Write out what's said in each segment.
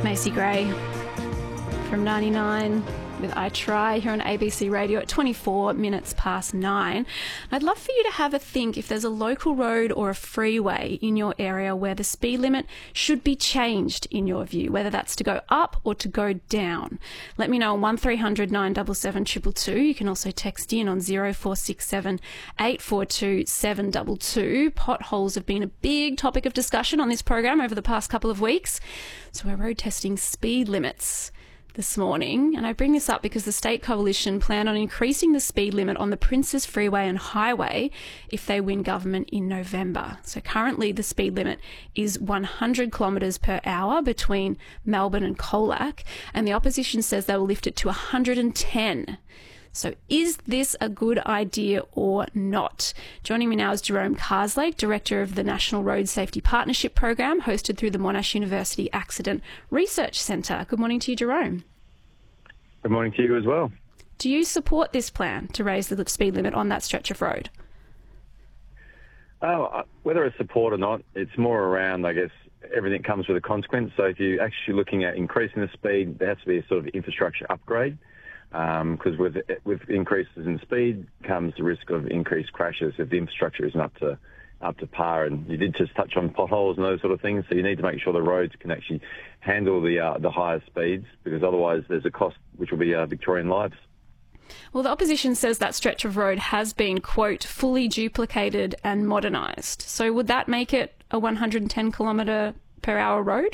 Macy Gray from 99 with I Try here on ABC Radio at 24 minutes past 9. I'd love for you to have a think if there's a local road or a freeway in your area where the speed limit should be changed in your view, whether that's to go up or to go down. Let me know on 1300 977 222. You can also text in on 0467 842 722. Potholes have been a big topic of discussion on this program over the past couple of weeks. So we're road testing speed limits this morning, and I bring this up because the State Coalition plan on increasing the speed limit on the Princes Freeway and Highway if they win government in November. So currently the speed limit is 100 kilometres per hour between Melbourne and Colac, and the opposition says they will lift it to 110. So is this a good idea or not? Joining me now is Jerome Carslake, Director of the National Road Safety Partnership Program, hosted through the Monash University Accident Research Centre. Good morning to you, Jerome. Good morning to you as well. Do you support this plan to raise the speed limit on that stretch of road? Whether it's support or not, it's more around, I guess, everything comes with a consequence. So if you're actually looking at increasing the speed, there has to be a sort of infrastructure upgrade. Because with increases in speed comes the risk of increased crashes if the infrastructure isn't up to par. And you did just touch on potholes and those sort of things, so you need to make sure the roads can actually handle the higher speeds, because otherwise there's a cost which will be Victorian lives. Well, the opposition says that stretch of road has been, quote, fully duplicated and modernised. So would that make it a 110 kilometre per hour road?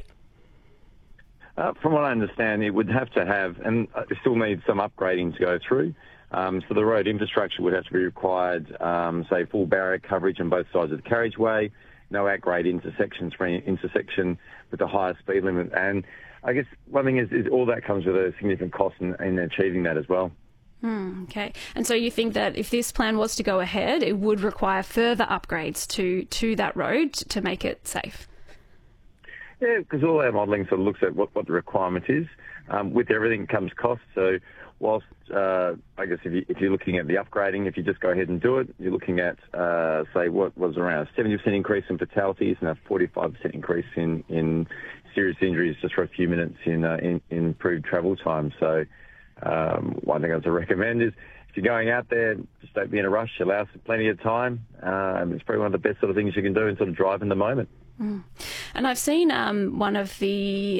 From what I understand, it would have to have, and it still needs some upgrading to go through. So the road infrastructure would have to be required, say, full barrier coverage on both sides of the carriageway, no at-grade intersections for any intersection with the higher speed limit. And I guess one thing is all that comes with a significant cost in achieving that as well. Okay. And so you think that if this plan was to go ahead, it would require further upgrades to that road to make it safe? Yeah, because all our modelling sort of looks at what the requirement is. With everything comes cost. So whilst, I guess, if you're looking at the upgrading, if you just go ahead and do it, you're looking at, say, what was around a 70% increase in fatalities and a 45% increase in serious injuries just for a few minutes in improved travel time. So one thing I would recommend is if you're going out there, just don't be in a rush. Allow plenty of time. It's probably one of the best sort of things you can do and sort of drive in the moment. And I've seen one of the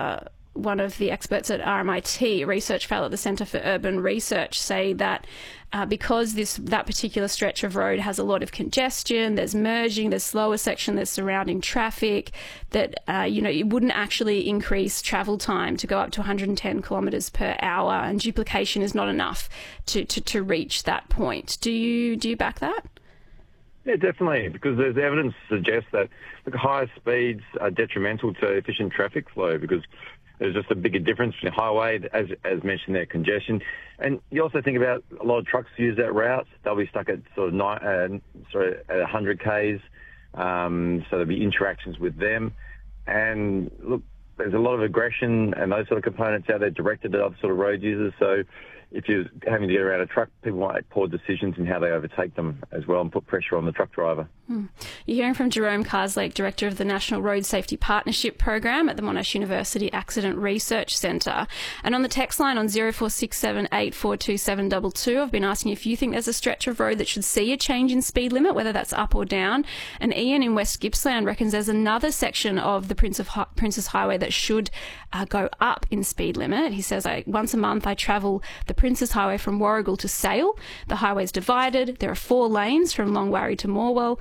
experts at RMIT, a research fellow at the Centre for Urban Research, say that because that particular stretch of road has a lot of congestion, there's merging, there's slower section, there's surrounding traffic, that it wouldn't actually increase travel time to go up to 110 kilometres per hour, and duplication is not enough to reach that point. Do you back that? Yeah, definitely, because there's evidence to suggest that the higher speeds are detrimental to efficient traffic flow, because there's just a bigger difference between highway, as mentioned there, congestion. And you also think about a lot of trucks use that route. They'll be stuck at sort of at 100 Ks, so there'll be interactions with them. And look, there's a lot of aggression and those sort of components out there directed at other sort of road users. So if you're having to get around a truck, people might make poor decisions in how they overtake them as well and put pressure on the truck driver. You're hearing from Jerome Carslake, Director of the National Road Safety Partnership Program at the Monash University Accident Research Centre. And on the text line on 0467 842 722, I've been asking if you think there's a stretch of road that should see a change in speed limit, whether that's up or down. And Ian in West Gippsland reckons there's another section of the Princes Highway that should go up in speed limit. He says, once a month I travel the Princes Highway from Warragul to Sale. The highway's divided. There are 4 lanes from Longwarry to Morwell,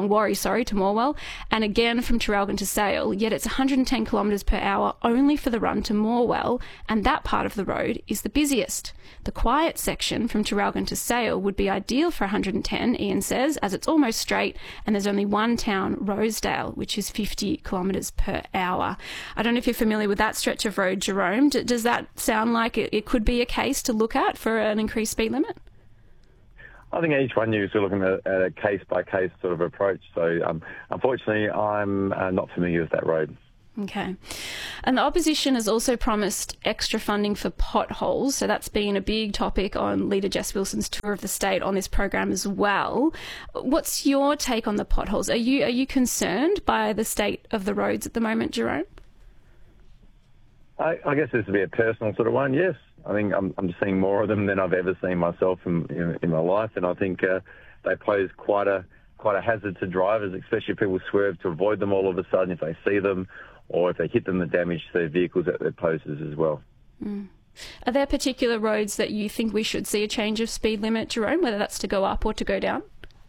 and again from Traralgon to Sale, yet it's 110 kilometres per hour only for the run to Morwell, and that part of the road is the busiest. The quiet section from Traralgon to Sale would be ideal for 110, Ian says, as it's almost straight and there's only one town, Rosedale, which is 50 kilometres per hour. I don't know if you're familiar with that stretch of road, Jerome. Does that sound like it could be a case to look at for an increased speed limit? I think each one you're sort of looking at a case-by-case sort of approach. So, unfortunately, I'm not familiar with that road. Okay. And the opposition has also promised extra funding for potholes. So that's been a big topic on Leader Jess Wilson's tour of the state on this program as well. What's your take on the potholes? Are you concerned by the state of the roads at the moment, Jerome? I guess this would be a personal sort of one, yes. I think I'm seeing more of them than I've ever seen myself in my life, and I think they pose quite a hazard to drivers, especially if people swerve to avoid them all of a sudden if they see them, or if they hit them, the damage to their vehicles that it poses as well. Mm. Are there particular roads that you think we should see a change of speed limit, Jerome, whether that's to go up or to go down?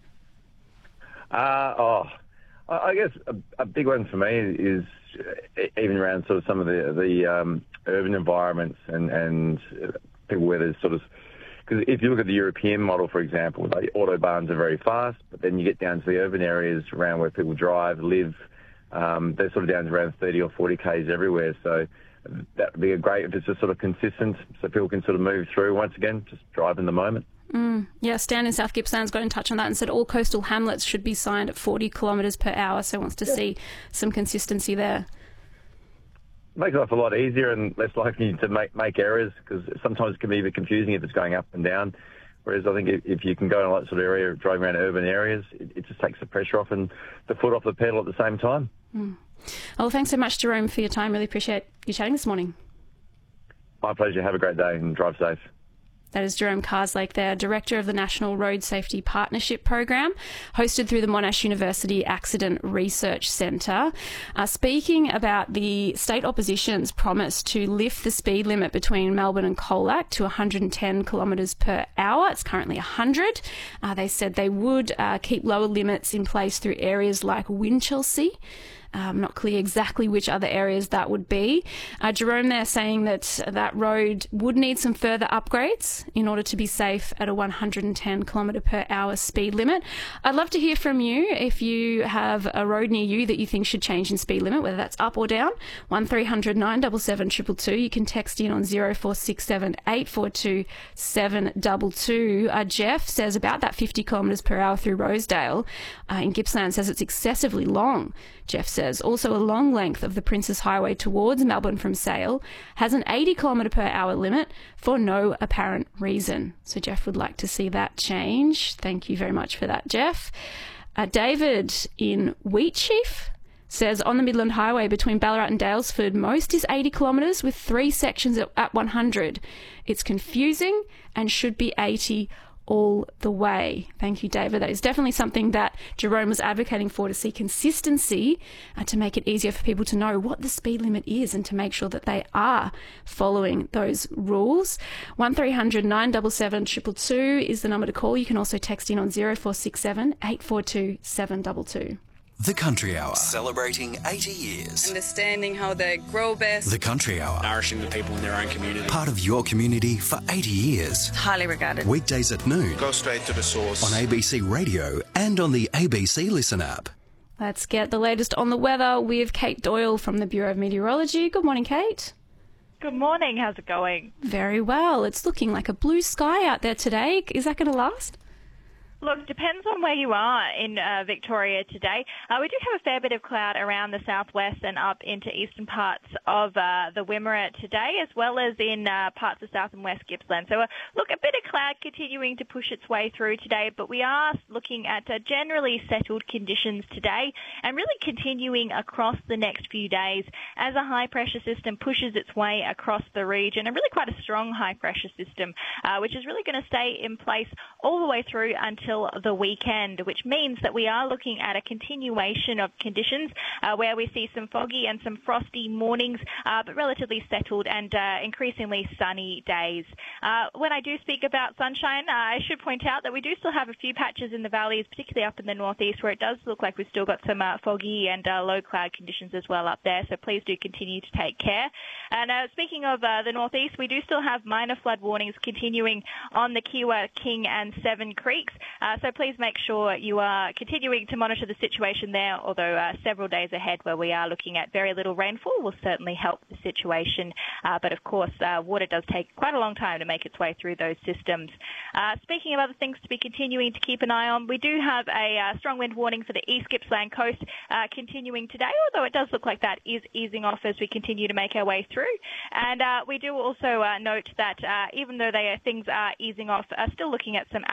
I guess a big one for me is even around sort of some of the urban environments and people where there's sort of, because if you look at the European model, for example, the autobahns are very fast, but then you get down to the urban areas around where people drive, live, they're sort of down to around 30 or 40 k's everywhere. So that would be great if it's just sort of consistent so people can sort of move through once again, just drive in the moment. Yeah, Stan in South Gippsland's got in touch on that and said all coastal hamlets should be signed at 40 kilometres per hour, so wants to see some consistency there. Makes life a lot easier and less likely to make errors, because sometimes it can be a bit confusing if it's going up and down. Whereas I think if you can go in that sort of area, driving around urban areas, it just takes the pressure off and the foot off the pedal at the same time. Well, thanks so much, Jerome, for your time. Really appreciate you chatting this morning. My pleasure. Have a great day and drive safe. That is Jerome Carslake there, Director of the National Road Safety Partnership Program, hosted through the Monash University Accident Research Centre. Speaking about the state opposition's promise to lift the speed limit between Melbourne and Colac to 110 kilometres per hour. It's currently 100. They said they would keep lower limits in place through areas like Winchelsea. Not clear exactly which other areas that would be. Jerome there saying that that road would need some further upgrades in order to be safe at a 110 kilometre per hour speed limit. I'd love to hear from you if you have a road near you that you think should change in speed limit, whether that's up or down. 1300 977 222. You can text in on 0467 842 722. Jeff says about that 50 kilometres per hour through Rosedale in Gippsland, says it's excessively long. Jeff says also a long length of the Princes Highway towards Melbourne from Sale has an 80 kilometre per hour limit for no apparent reason. So Jeff would like to see that change. Thank you very much for that, Jeff. David in Wheatsheaf says on the Midland Highway between Ballarat and Daylesford, most is 80 kilometres with 3 sections at 100. It's confusing and should be 80 all the way. Thank you, David. That is definitely something that Jerome was advocating for, to see consistency, to make it easier for people to know what the speed limit is and to make sure that they are following those rules. 1300 977 222 is the number to call. You can also text in on 0467 842 722. The Country Hour, celebrating 80 years. Understanding how they grow best. The Country Hour, nourishing the people in their own community. Part of your community for 80 years. Highly regarded. Weekdays at noon. Go straight to the source. On ABC Radio and on the ABC Listen app. Let's get the latest on the weather with Kate Doyle from the Bureau of Meteorology. Good morning, Kate. Good morning. How's it going? Very well. It's looking like a blue sky out there today. Is that going to last? Look, depends on where you are in Victoria today. We do have a fair bit of cloud around the southwest and up into eastern parts of the Wimmera today, as well as in parts of south and west Gippsland. So, look, a bit of cloud continuing to push its way through today, but we are looking at generally settled conditions today and really continuing across the next few days as a high-pressure system pushes its way across the region, and really quite a strong high-pressure system, which is really going to stay in place all the way through until the weekend, which means that we are looking at a continuation of conditions where we see some foggy and some frosty mornings, but relatively settled and increasingly sunny days. When I do speak about sunshine, I should point out that we do still have a few patches in the valleys, particularly up in the northeast, where it does look like we've still got some foggy and low cloud conditions as well up there, so please do continue to take care. And speaking of the northeast, we do still have minor flood warnings continuing on the Kiewa, King and Seven Creeks. So please make sure you are continuing to monitor the situation there, although several days ahead where we are looking at very little rainfall will certainly help the situation. But of course, water does take quite a long time to make its way through those systems. Speaking of other things to be continuing to keep an eye on, we do have a strong wind warning for the East Gippsland coast continuing today, although it does look like that is easing off as we continue to make our way through. And we do also note that even though things are easing off, still looking at some